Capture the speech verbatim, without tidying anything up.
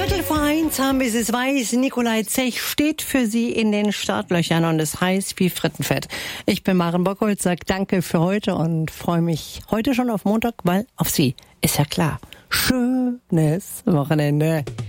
Viertel vor eins haben wir es weiß. Nikolai Zech steht für Sie in den Startlöchern und es heißt wie Frittenfett. Ich bin Maren Bockholz, sag danke für heute und freue mich heute schon auf Montag, weil auf Sie ist ja klar. Schönes Wochenende.